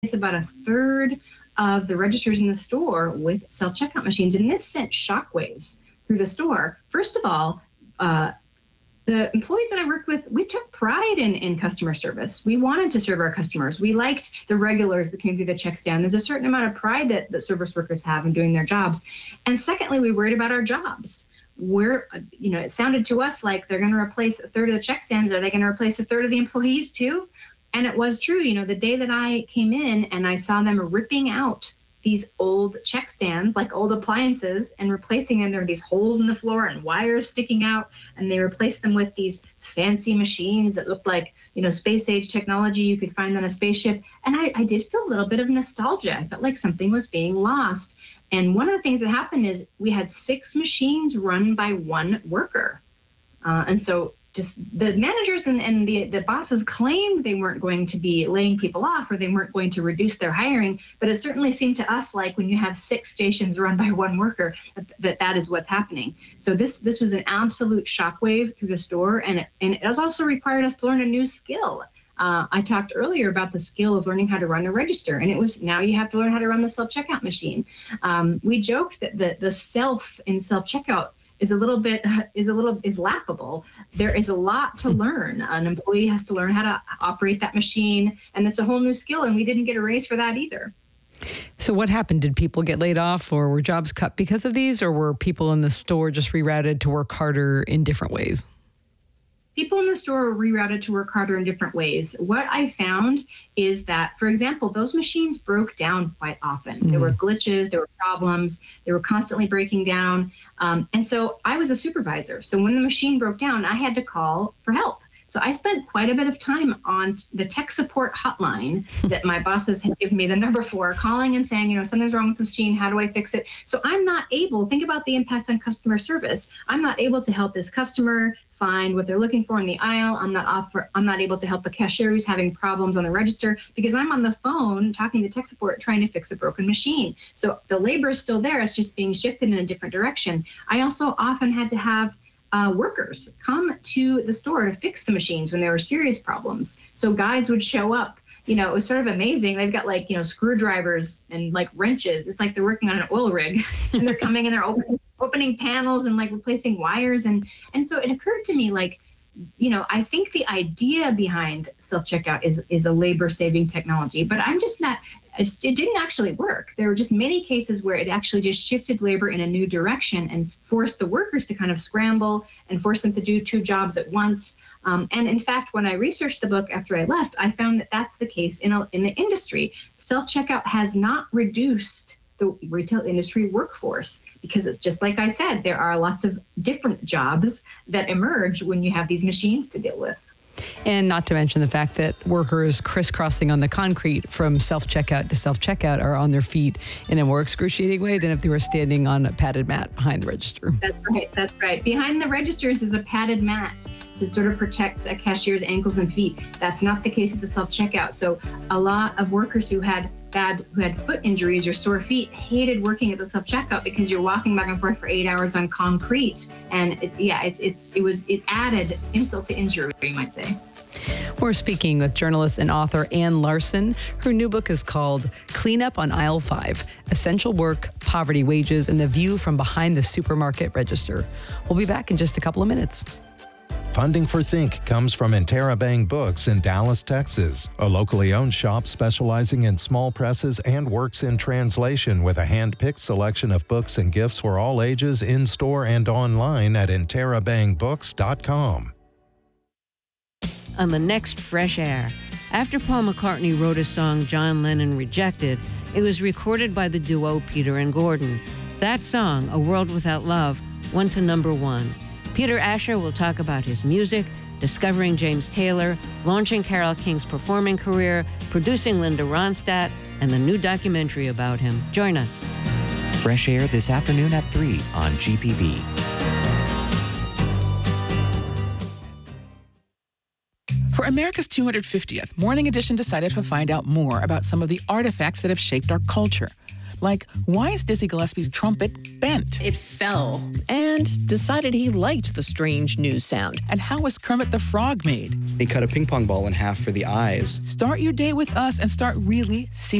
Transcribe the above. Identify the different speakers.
Speaker 1: about a third of the registers in the store with self-checkout machines, and this sent shockwaves through the store. First of all, the employees that I worked with, we took pride in customer service. We wanted to serve our customers. We liked the regulars that came through the check stand. There's a certain amount of pride that service workers have in doing their jobs. And secondly, we worried about our jobs. It sounded to us like they're going to replace a third of the check stands. Are they going to replace a third of the employees too? And it was true. The day that I came in and I saw them ripping out these old check stands, like old appliances, and replacing them. There were these holes in the floor and wires sticking out, and they replaced them with these fancy machines that looked like, space age technology you could find on a spaceship. And I did feel a little bit of nostalgia. I felt like something was being lost. And one of the things that happened is we had 6 machines run by one worker. And so just the managers and the bosses claimed they weren't going to be laying people off or they weren't going to reduce their hiring. But it certainly seemed to us like when you have 6 stations run by one worker, that is what's happening. So this was an absolute shockwave through the store. And it has also required us to learn a new skill. I talked earlier about the skill of learning how to run a register, and it was now you have to learn how to run the self-checkout machine. We joked that the self in self-checkout is laughable. There is a lot to learn. An employee has to learn how to operate that machine, and it's a whole new skill, and we didn't get a raise for that either.
Speaker 2: So what happened? Did people get laid off, or were jobs cut because of these, or were people in the store just rerouted to work harder in different ways?
Speaker 1: People in the store were rerouted to work harder in different ways. What I found is that, for example, those machines broke down quite often. Mm-hmm. There were glitches, there were problems, they were constantly breaking down. And so I was a supervisor. So when the machine broke down, I had to call for help. So I spent quite a bit of time on the tech support hotline that my bosses had given me the number for, calling and saying, something's wrong with the machine. How do I fix it? So I'm not able, think about the impact on customer service. I'm not able to help this customer find what they're looking for in the aisle. I'm not able to help the cashier who's having problems on the register because I'm on the phone talking to tech support trying to fix a broken machine. So the labor is still there. It's just being shifted in a different direction. I also often had to have workers come to the store to fix the machines when there were serious problems. So guys would show up. It was sort of amazing. They've got screwdrivers and wrenches. It's like they're working on an oil rig and they're coming and they're opening panels and replacing wires. And so it occurred to me I think the idea behind self-checkout is a labor-saving technology, but it didn't actually work. There were just many cases where it actually just shifted labor in a new direction and forced the workers to kind of scramble and force them to do 2 jobs at once. And in fact, when I researched the book after I left, I found that that's the case in the industry. Self-checkout has not reduced the retail industry workforce because it's just like I said, there are lots of different jobs that emerge when you have these machines to deal with.
Speaker 2: And not to mention the fact that workers crisscrossing on the concrete from self-checkout to self-checkout are on their feet in a more excruciating way than if they were standing on a padded mat behind the register.
Speaker 1: That's right. Behind the registers is a padded mat to sort of protect a cashier's ankles and feet. That's not the case at the self-checkout. So a lot of workers who had foot injuries or sore feet hated working at the self-checkout because you're walking back and forth for 8 hours on concrete. And it added insult to injury, you might say.
Speaker 2: We're speaking with journalist and author Anne Larson. Her new book is called Cleanup on Aisle 5, Essential Work, Poverty, Wages, and the View from Behind the Supermarket Register. We'll be back in just a couple of minutes.
Speaker 3: Funding for Think comes from Interabang Books in Dallas, Texas, a locally owned shop specializing in small presses and works in translation with a hand-picked selection of books and gifts for all ages in-store and online at interabangbooks.com.
Speaker 4: On the next Fresh Air, after Paul McCartney wrote a song John Lennon rejected, it was recorded by the duo Peter and Gordon. That song, A World Without Love, went to number 1. Peter Asher will talk about his music, discovering James Taylor, launching Carole King's performing career, producing Linda Ronstadt, and the new documentary about him. Join us.
Speaker 5: Fresh Air this afternoon at 3 on GPB.
Speaker 6: For America's 250th, Morning Edition decided to find out more about some of the artifacts that have shaped our culture. like why is Dizzy Gillespie's trumpet bent?
Speaker 7: It fell, and decided he liked the strange news sound.
Speaker 6: And how was Kermit the Frog made?
Speaker 8: He cut a ping pong ball in half for the eyes.
Speaker 6: Start your day with us and start really seeing